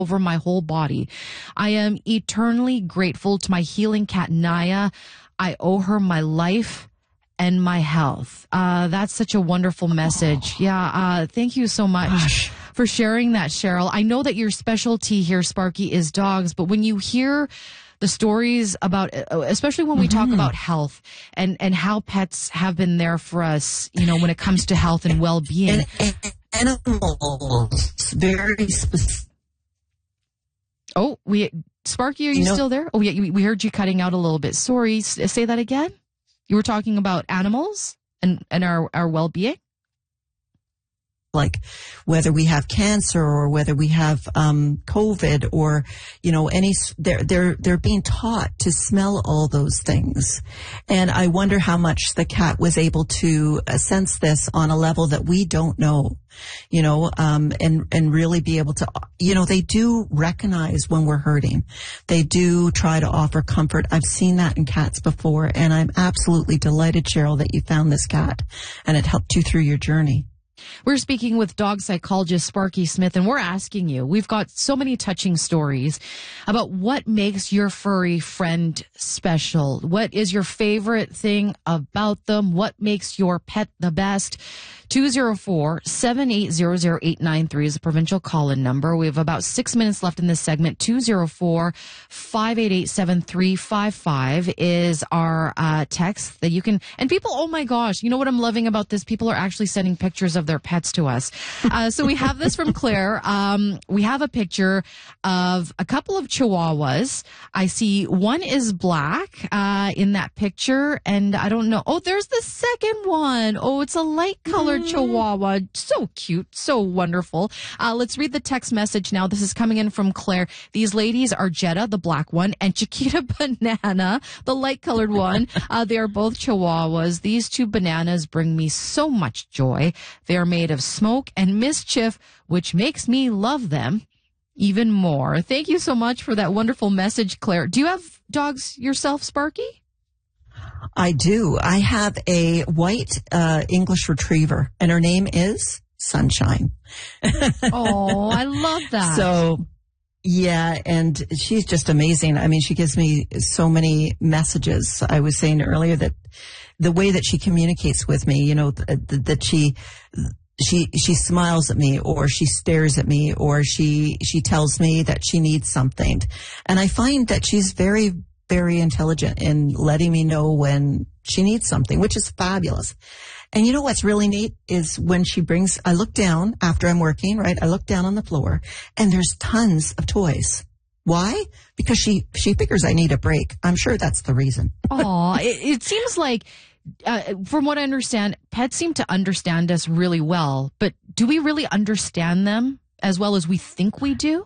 over my whole body. I am eternally grateful to my healing cat, Naya. I owe her my life and my health. That's such a wonderful message. Yeah. Thank you so much for sharing that, Cheryl. I know that your specialty here, Sparky, is dogs, but when you hear the stories about, especially when we talk about health and how pets have been there for us, when it comes to health and well-being. Animals, very specific. Oh, Sparky, are you still there? Oh, yeah, we heard you cutting out a little bit. Sorry, say that again. You were talking about animals and our well-being? Like whether we have cancer or whether we have COVID or they're being taught to smell all those things, and I wonder how much the cat was able to sense this on a level that we don't know, and really be able to, they do recognize when we're hurting. They do try to offer comfort. I've seen that in cats before, and I'm absolutely delighted, Cheryl, that you found this cat and it helped you through your journey. We're speaking with dog psychologist Sparky Smith, and we're asking you, we've got so many touching stories about what makes your furry friend special. What is your favorite thing about them? What makes your pet the best? 204-780-0893 is the provincial call-in number. We have about 6 minutes left in this segment. 204-588-7355 is our text that you can, and people, oh my gosh, you know what I'm loving about this? People are actually sending pictures of their pets to us. So we have this from Claire. We have a picture of a couple of Chihuahuas. I see one is black in that picture, and I don't know. Oh, there's the second one. Oh, it's a light-colored Chihuahua. So cute. So wonderful. Let's read the text message now. This is coming in from Claire. These ladies are Jetta, the black one, and Chiquita Banana, the light-colored one. They are both Chihuahuas. These two bananas bring me so much joy. They are made of smoke and mischief, which makes me love them even more. Thank you so much for that wonderful message, Claire. Do you have dogs yourself, Sparky? I do. I have a white English retriever, and her name is Sunshine. Oh, I love that. So, yeah, and she's just amazing. I mean, she gives me so many messages. I was saying earlier that the way that she communicates with me, that she smiles at me, or she stares at me, or she tells me that she needs something. And I find that she's very, very intelligent in letting me know when she needs something, which is fabulous. And you know what's really neat is when I look down after I'm working, right? I look down on the floor and there's tons of toys. Why? Because she figures I need a break. I'm sure that's the reason. Oh, it seems like, from what I understand, pets seem to understand us really well, but do we really understand them as well as we think we do?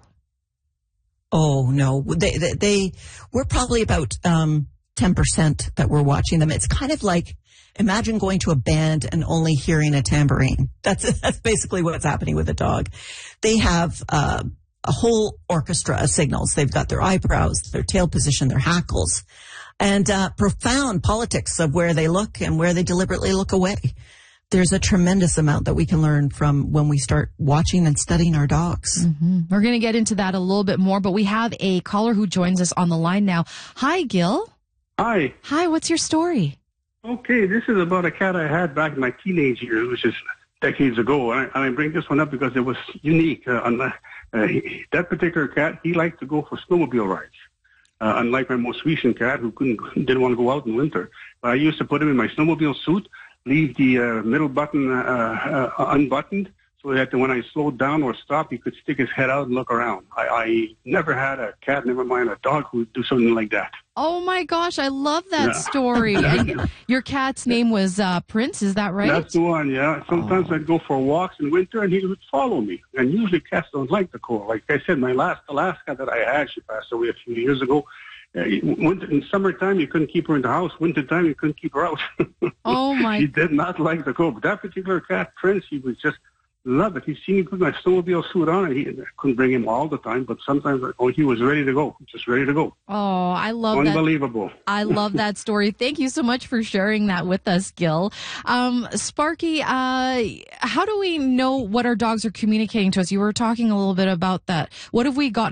Oh, no. We're probably about 10% that we're watching them. It's kind of like, imagine going to a band and only hearing a tambourine. That's basically what's happening with a dog. They have a whole orchestra of signals. They've got their eyebrows, their tail position, their hackles, and profound politics of where they look and where they deliberately look away. There's a tremendous amount that we can learn from when we start watching and studying our dogs. Mm-hmm. We're going to get into that a little bit more, but we have a caller who joins us on the line now. Hi, Gil. Hi. Hi, what's your story? Okay, this is about a cat I had back in my teenage years, which is decades ago. And I bring this one up because it was unique. That particular cat, he liked to go for snowmobile rides. Unlike my most recent cat who didn't want to go out in winter. But I used to put him in my snowmobile suit, leave the middle button unbuttoned, so that when I slowed down or stopped, he could stick his head out and look around. I never had a cat, never mind a dog, who would do something like that. Oh, my gosh, I love that story. And your cat's name was Prince, is that right? That's the one, yeah. Sometimes I'd go for walks in winter, and he would follow me. And usually cats don't like the cold. Like I said, the last cat that I had, she passed away a few years ago. In summertime, you couldn't keep her in the house. Wintertime, you couldn't keep her out. Oh, my. She did not like the cold. But that particular cat, Prince, he was just love it. He's seen me put my snowmobile suit on, and I couldn't bring him all the time, but sometimes he was ready to go, just ready to go. Oh, I love that. Unbelievable. I love that story. Thank you so much for sharing that with us, Gil. Sparky, how do we know what our dogs are communicating to us? You were talking a little bit about that. What have we gotten